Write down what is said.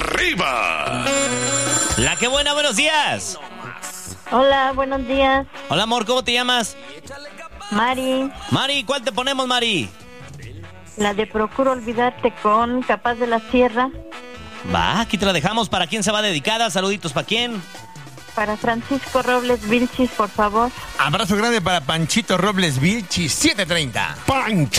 arriba. La que buena, buenos días. Hola, buenos días. Hola, amor, ¿cómo te llamas? Mari, Mari, ¿cuál te ponemos, Mari? la de Procuro Olvidarte con Capaz de la Sierra. Va, aquí te la dejamos. ¿Para quién se va dedicada? Saluditos, ¿para quién? Para Francisco Robles Vilchis, por favor. Abrazo grande para Panchito Robles Vilchis, 7:30. Pancho.